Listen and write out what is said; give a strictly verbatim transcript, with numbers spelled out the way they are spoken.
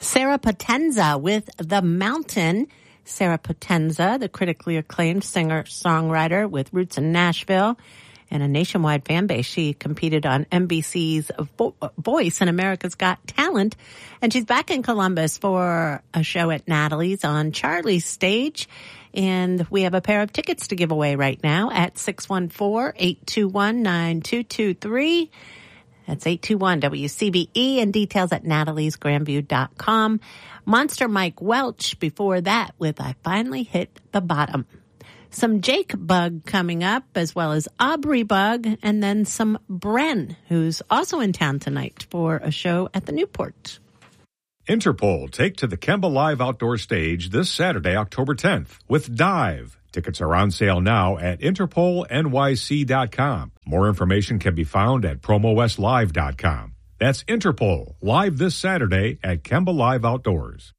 Sarah Potenza with The Mountain. Sarah Potenza, the critically acclaimed singer-songwriter with roots in Nashville and a nationwide fan base. She competed on N B C's Vo- Voice and America's Got Talent. And she's back in Columbus for a show at Natalie's on Charlie's stage. And we have a pair of tickets to give away right now at six one four, eight two one, nine two two three. That's eight two one W C B E, and details at natalies grandview dot com. Monster Mike Welch before that with I Finally Hit the Bottom. Some Jake Bugg coming up, as well as Aubrey Bugg, and then some Bren, who's also in town tonight for a show at the Newport. Interpol take to the Kemba Live Outdoor Stage this Saturday, October tenth, with Dive. Tickets are on sale now at interpol n y c dot com. More information can be found at promo west live dot com. That's Interpol, live this Saturday at Kemba Live Outdoors.